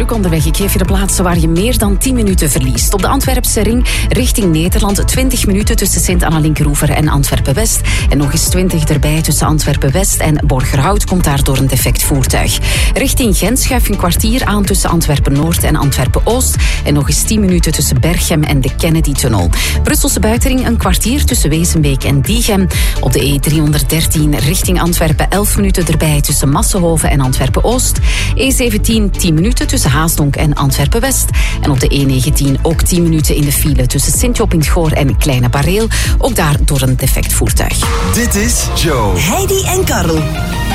druk onderweg. Ik geef je de plaatsen waar je meer dan 10 minuten verliest. Op de Antwerpse ring richting Nederland 20 minuten tussen Sint-Anna-Linkeroever en Antwerpen-West. En nog eens 20 erbij tussen Antwerpen-West en Borgerhout komt daar door een defect voertuig. Richting Gent schuif je een kwartier aan tussen Antwerpen-Noord en Antwerpen-Oost. En nog eens 10 minuten tussen Berchem en de Kennedy-tunnel. Brusselse buitenring een kwartier tussen Wezenbeek en Diegem. Op de E313 richting Antwerpen 11 minuten erbij tussen Massenhoven en Antwerpen-Oost. E17 10 minuten tussen Haasdonk en Antwerpen-West. En op de E19 ook 10 minuten in de file tussen Sint-Job-in-het-Goor en Kleine Bareel. Ook daar door een defect voertuig. Dit is Joe, Heidi en Karel.